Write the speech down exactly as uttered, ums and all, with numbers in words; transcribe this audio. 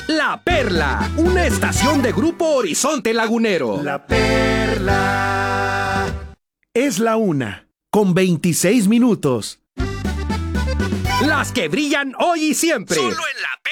La Perla, una estación de Grupo Horizonte Lagunero. La Perla. Es la una, con veintiséis minutos. Las que brillan hoy y siempre. Solo en La